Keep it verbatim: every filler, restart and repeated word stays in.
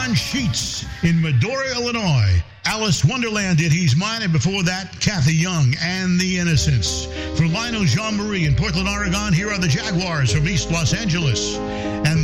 John Sheets in Medora, Illinois. Alice Wonderland did He's Mine, and before that, Kathy Young and The Innocents. For Lionel Jean-Marie in Portland, Oregon, here are the Jaguars from East Los Angeles. And